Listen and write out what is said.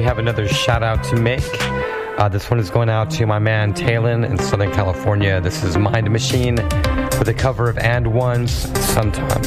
have another shout out to make. This one is going out to my man Talon in Southern California. This is Mind Machine with a cover of And One's Sometime.